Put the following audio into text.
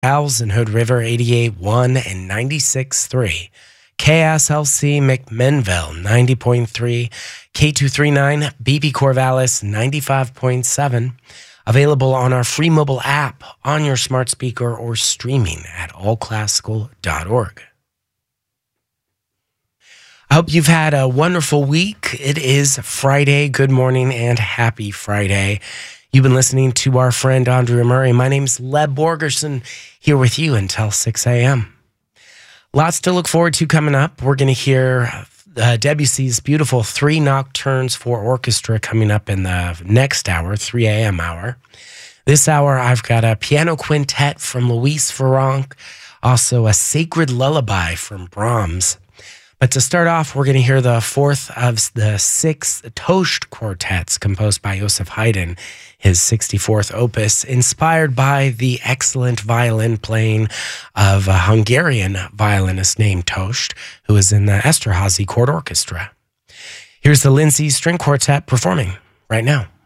Owls in Hood River 88.1 and 96.3. KSLC McMinnville 90.3. K239 BB Corvallis 95.7. Available on our free mobile app, on your smart speaker, or streaming at allclassical.org. I hope you've had a wonderful week. It is Friday. Good morning and happy Friday. You've been listening to our friend Andrea Murray. My name's Leb Borgerson, here with you until 6 a.m. Lots to look forward to coming up. We're going to hear Debussy's beautiful 3 Nocturnes for Orchestra coming up in the next hour, 3 a.m. hour. This hour, I've got a piano quintet from Louis Farrenc, also a Sacred Lullaby from Brahms. But to start off, we're going to hear the 4th of the 6 Toscht quartets composed by Joseph Haydn, his 64th opus, inspired by the excellent violin playing of a Hungarian violinist named Toscht, who is in the Esterházy Court Orchestra. Here's the Lindsay String Quartet performing right now.